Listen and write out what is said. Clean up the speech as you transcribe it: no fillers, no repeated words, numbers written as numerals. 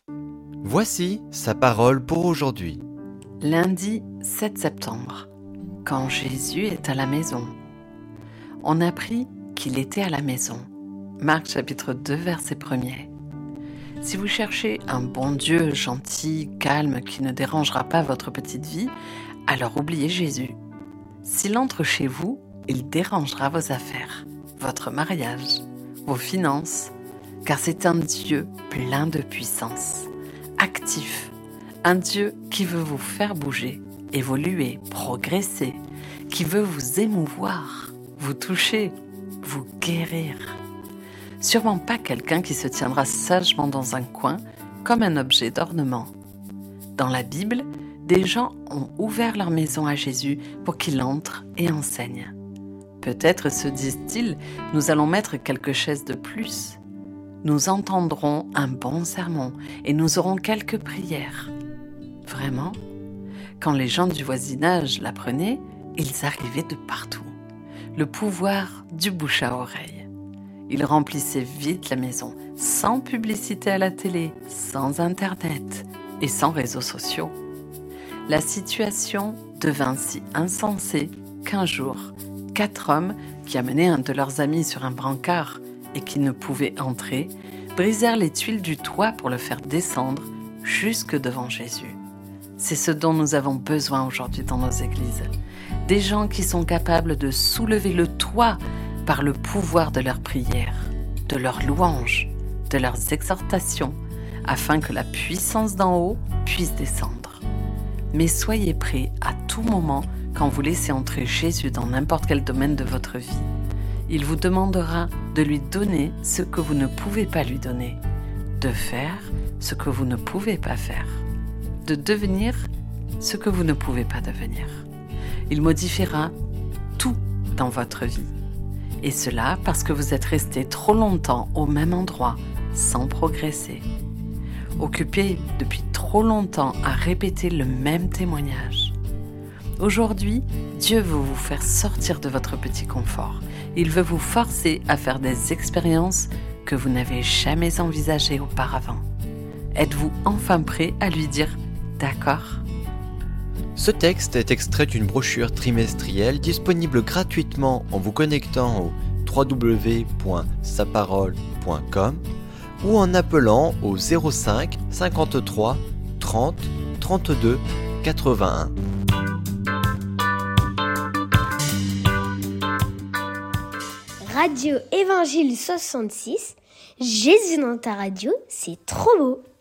Voici sa parole pour aujourd'hui. Lundi 7 septembre, quand Jésus est à la maison. On apprit qu'il était à la maison. Marc chapitre 2, verset 1er. Si vous cherchez un bon Dieu gentil, calme, qui ne dérangera pas votre petite vie, alors oubliez Jésus. S'il entre chez vous, il dérangera vos affaires, votre mariage, vos finances, car c'est un Dieu plein de puissance, actif, un Dieu qui veut vous faire bouger, évoluer, progresser, qui veut vous émouvoir, vous toucher, vous guérir. Sûrement pas quelqu'un qui se tiendra sagement dans un coin comme un objet d'ornement. Dans la Bible, des gens ont ouvert leur maison à Jésus pour qu'il entre et enseigne. Peut-être se disent-ils, nous allons mettre quelques chaises de plus. Nous entendrons un bon sermon et nous aurons quelques prières. Vraiment ? Quand les gens du voisinage l'apprenaient, ils arrivaient de partout. Le pouvoir du bouche à oreille. Ils remplissaient vite la maison, sans publicité à la télé, sans internet et sans réseaux sociaux. La situation devint si insensée qu'un jour, 4 hommes qui amenaient un de leurs amis sur un brancard et qui ne pouvaient entrer, brisèrent les tuiles du toit pour le faire descendre jusque devant Jésus. C'est ce dont nous avons besoin aujourd'hui dans nos églises. Des gens qui sont capables de soulever le toit par le pouvoir de leurs prières, de leurs louanges, de leurs exhortations, afin que la puissance d'en haut puisse descendre. Mais soyez prêts à tout moment quand vous laissez entrer Jésus dans n'importe quel domaine de votre vie. Il vous demandera de lui donner ce que vous ne pouvez pas lui donner, de faire ce que vous ne pouvez pas faire, de devenir ce que vous ne pouvez pas devenir. Il modifiera tout dans votre vie. Et cela parce que vous êtes resté trop longtemps au même endroit, sans progresser. Occupé depuis trop longtemps à répéter le même témoignage. Aujourd'hui, Dieu veut vous faire sortir de votre petit confort. Il veut vous forcer à faire des expériences que vous n'avez jamais envisagées auparavant. Êtes-vous enfin prêt à lui dire « d'accord » ? Ce texte est extrait d'une brochure trimestrielle disponible gratuitement en vous connectant au www.saparole.com ou en appelant au 05 53 30 32 81. Radio Évangile 66, Jésus dans ta radio, c'est trop beau.